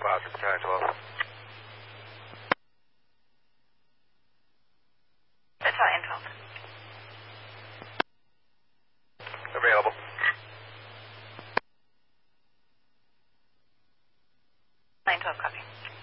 deposit, Sky 12. That's our info. Available. Line 12, copy.